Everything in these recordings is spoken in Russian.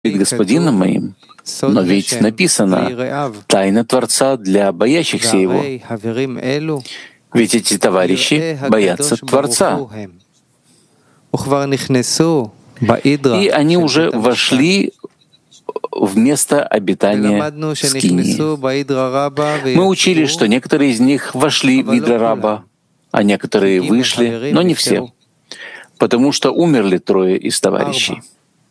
перед Господином моим. Но ведь написано «Тайна Творца для боящихся Его». Ведь эти товарищи боятся Творца. И они уже вошли в место обитания Скинии. Мы учили, что некоторые из них вошли в Идра Раба, а некоторые вышли, но не все, потому что умерли трое из товарищей.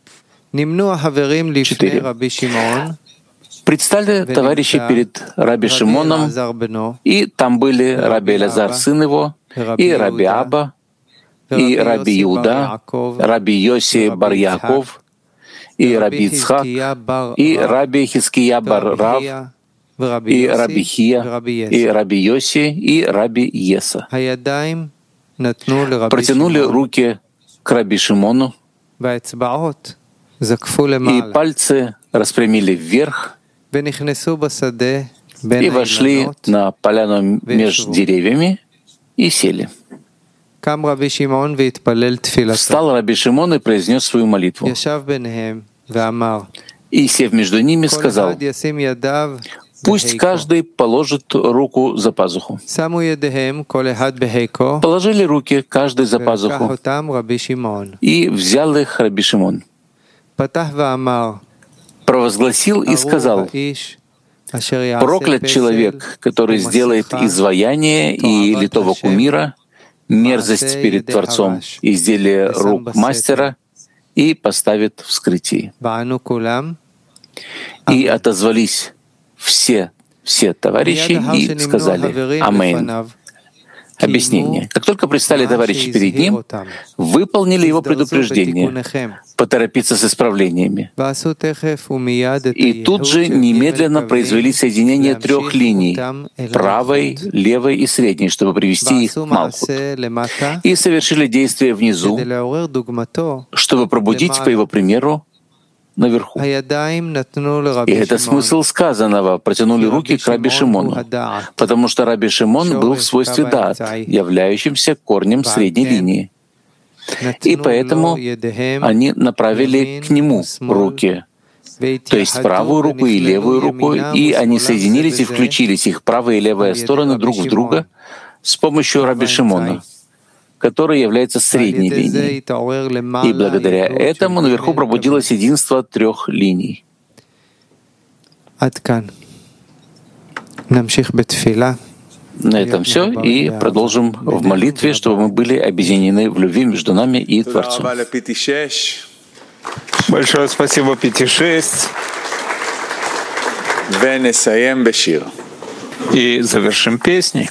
4. Предстали товарищи перед Раби Шимоном, и там были Раби Элазар, сын его, и Раби Аба, и Раби Иуда, Раби Йоси бар Яков, и Раби Ицхак, и Раби Хиския бар Рав, и Раби Хия, и Раби Йоси, и Раби Еса. Протянули руки к Раби Шимону, и пальцы распрямили вверх, и вошли на поляну между деревьями и сели. Встал Раби Шимон и произнес свою молитву. И, сев между ними, сказал: «Пусть каждый положит руку за пазуху». Положили руки каждый за пазуху, и взял их Раби Шимон. Провозгласил и сказал: «Проклят человек, который сделает изваяние и литого кумира, мерзость перед Творцом, изделие рук мастера, и поставит в скрытии». И отозвались все товарищи и сказали: «Аминь». Объяснение. Как только предстали товарищи перед ним, выполнили его предупреждение поторопиться с исправлениями. И тут же немедленно произвели соединение 3 линий — правой, левой и средней, чтобы привести их к Малхут. И совершили действие внизу, чтобы пробудить по его примеру наверху. И это смысл сказанного: протянули руки к Раби Шимону, потому что Раби Шимон был в свойстве даат, являющимся корнем средней линии. И поэтому они направили к нему руки, то есть правую руку и левую руку, и они соединились и включились, их правая и левая стороны друг в друга с помощью Раби Шимона, который является средней линией. И благодаря этому наверху пробудилось единство 3 линий. На этом все, и продолжим в молитве, чтобы мы были объединены в любви между нами и Творцом. Большое спасибо, 5-6. И завершим песней.